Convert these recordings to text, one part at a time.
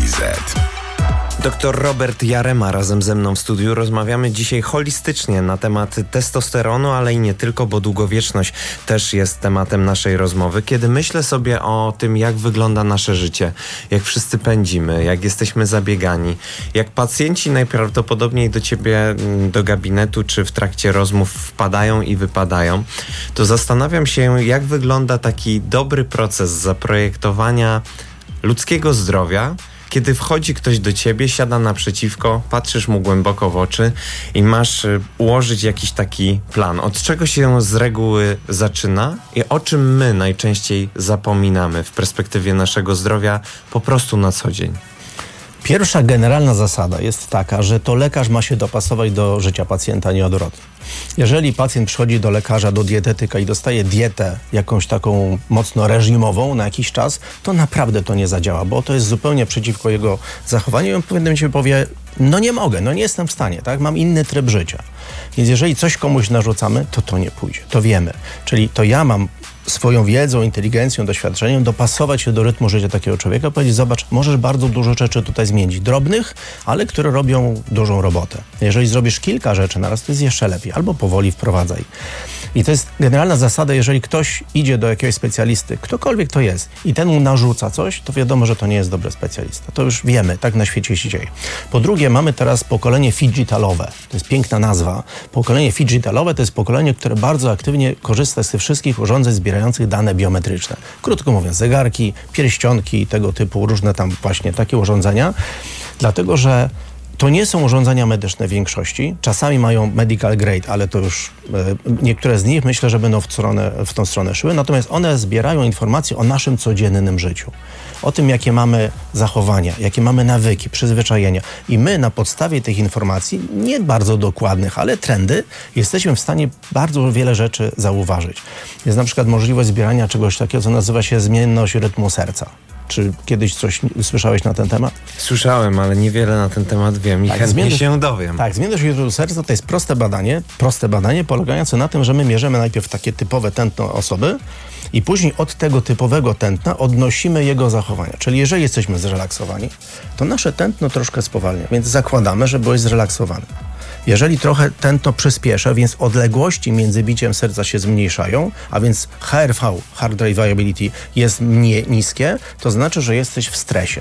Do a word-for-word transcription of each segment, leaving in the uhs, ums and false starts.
Z. Doktor Robert Jarema razem ze mną w studiu. Rozmawiamy dzisiaj holistycznie na temat testosteronu, ale i nie tylko, bo długowieczność też jest tematem naszej rozmowy. Kiedy myślę sobie o tym, jak wygląda nasze życie, jak wszyscy pędzimy, jak jesteśmy zabiegani, jak pacjenci najprawdopodobniej do ciebie, do gabinetu czy w trakcie rozmów wpadają i wypadają, to zastanawiam się, jak wygląda taki dobry proces zaprojektowania ludzkiego zdrowia, kiedy wchodzi ktoś do ciebie, siada naprzeciwko, patrzysz mu głęboko w oczy i masz y, ułożyć jakiś taki plan. Od czego się z reguły zaczyna i o czym my najczęściej zapominamy w perspektywie naszego zdrowia po prostu na co dzień? Pierwsza generalna zasada jest taka, że to lekarz ma się dopasować do życia pacjenta, nie odwrotnie. Jeżeli pacjent przychodzi do lekarza, do dietetyka i dostaje dietę jakąś taką mocno reżimową na jakiś czas, to naprawdę to nie zadziała, bo to jest zupełnie przeciwko jego zachowaniu i on pewnie się powie, no nie mogę, no nie jestem w stanie, tak? Mam inny tryb życia. Więc jeżeli coś komuś narzucamy, to to nie pójdzie, to wiemy. Czyli to ja mam swoją wiedzą, inteligencją, doświadczeniem dopasować się do rytmu życia takiego człowieka, powiedzieć, zobacz, możesz bardzo dużo rzeczy tutaj zmienić, drobnych, ale które robią dużą robotę. Jeżeli zrobisz kilka rzeczy naraz, to jest jeszcze lepiej, albo powoli wprowadzaj. I to jest generalna zasada, jeżeli ktoś idzie do jakiegoś specjalisty, ktokolwiek to jest, i ten mu narzuca coś, to wiadomo, że to nie jest dobry specjalista. To już wiemy, tak na świecie się dzieje. Po drugie, mamy teraz pokolenie fidgetalowe. To jest piękna nazwa. Pokolenie fidgetalowe to jest pokolenie, które bardzo aktywnie korzysta z tych wszystkich urządzeń zbierających dane biometryczne. Krótko mówiąc, zegarki, pierścionki, tego typu różne tam właśnie takie urządzenia. Dlatego, że to nie są urządzenia medyczne w większości. Czasami mają medical grade, ale to już e, niektóre z nich myślę, że będą w, stronę, w tą stronę szły. Natomiast one zbierają informacje o naszym codziennym życiu. O tym, jakie mamy zachowania, jakie mamy nawyki, przyzwyczajenia. I my na podstawie tych informacji, nie bardzo dokładnych, ale trendy, jesteśmy w stanie bardzo wiele rzeczy zauważyć. Jest na przykład możliwość zbierania czegoś takiego, co nazywa się zmienność rytmu serca. Czy kiedyś coś słyszałeś na ten temat? Słyszałem, ale niewiele na ten temat wiem i tak, chętnie zmienność, się dowiem. Tak, zmienność rytmu serca to jest proste badanie, proste badanie polegające na tym, że my mierzymy najpierw takie typowe tętno osoby i później od tego typowego tętna odnosimy jego zachowania. Czyli jeżeli jesteśmy zrelaksowani, to nasze tętno troszkę spowalnia, więc zakładamy, że byłeś zrelaksowany. Jeżeli trochę tętno przyspiesza, więc odległości między biciem serca się zmniejszają, a więc H R V, Heart Rate Variability, jest mniej niskie, to znaczy, że jesteś w stresie.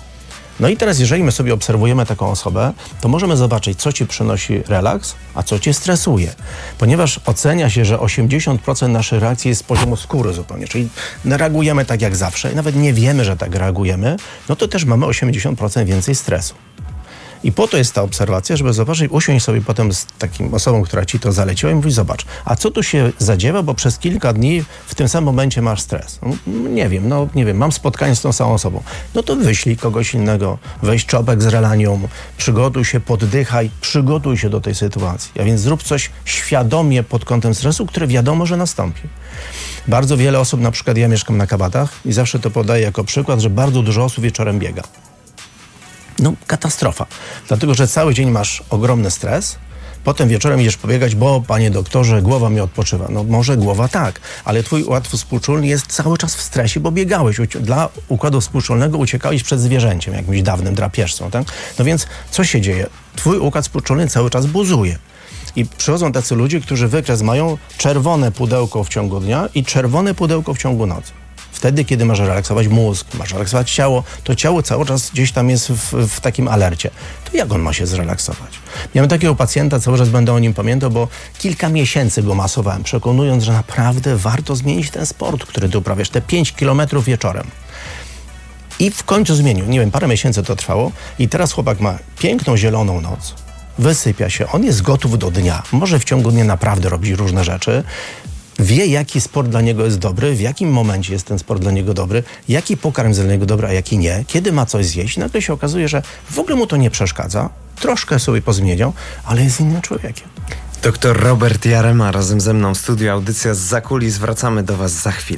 No i teraz, jeżeli my sobie obserwujemy taką osobę, to możemy zobaczyć, co ci przynosi relaks, a co cię stresuje. Ponieważ ocenia się, że osiemdziesiąt procent naszej reakcji jest z poziomu skóry zupełnie, czyli reagujemy tak jak zawsze i nawet nie wiemy, że tak reagujemy, no to też mamy osiemdziesiąt procent więcej stresu. I po to jest ta obserwacja, żeby zobaczyć, usiąść sobie potem z taką osobą, która ci to zaleciła i mówić, zobacz, a co tu się zadziewa, bo przez kilka dni w tym samym momencie masz stres. No, nie wiem, no nie wiem, mam spotkanie z tą samą osobą. No to wyślij kogoś innego, weź czopek z relanium, przygotuj się, poddychaj, przygotuj się do tej sytuacji. A więc zrób coś świadomie pod kątem stresu, które wiadomo, że nastąpi. Bardzo wiele osób, na przykład ja mieszkam na Kabatach i zawsze to podaję jako przykład, że bardzo dużo osób wieczorem biega. No, katastrofa. Dlatego, że cały dzień masz ogromny stres, potem wieczorem idziesz pobiegać, bo panie doktorze, głowa mi odpoczywa. No może głowa tak, ale twój układ współczulny jest cały czas w stresie, bo biegałeś. Dla układu współczulnego uciekałeś przed zwierzęciem, jakimś dawnym drapieżcą, tak? No więc co się dzieje? Twój układ współczulny cały czas buzuje. I przychodzą tacy ludzie, którzy wykres mają czerwone pudełko w ciągu dnia i czerwone pudełko w ciągu nocy. Wtedy, kiedy masz relaksować mózg, masz relaksować ciało, to ciało cały czas gdzieś tam jest w, w takim alercie. To jak on ma się zrelaksować? Miałem takiego pacjenta, cały czas będę o nim pamiętał, bo kilka miesięcy go masowałem, przekonując, że naprawdę warto zmienić ten sport, który ty uprawiasz, te pięć kilometrów wieczorem. I w końcu zmienił. Nie wiem, parę miesięcy to trwało i teraz chłopak ma piękną zieloną noc, wysypia się, on jest gotów do dnia, może w ciągu dnia naprawdę robić różne rzeczy, wie, jaki sport dla niego jest dobry, w jakim momencie jest ten sport dla niego dobry, jaki pokarm jest dla niego dobry, a jaki nie, kiedy ma coś zjeść. Nagle się okazuje, że w ogóle mu to nie przeszkadza, troszkę sobie pozmieniał, ale jest innym człowiekiem. Doktor Robert Jarema razem ze mną w studiu, audycja z Zakulis. Wracamy do was za chwilę.